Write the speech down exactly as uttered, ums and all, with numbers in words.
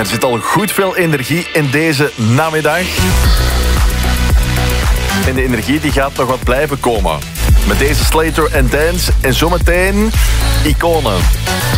Er zit al goed veel energie in deze namiddag. En de energie die gaat nog wat blijven komen. Met deze Slater and Dance en zometeen Iconen.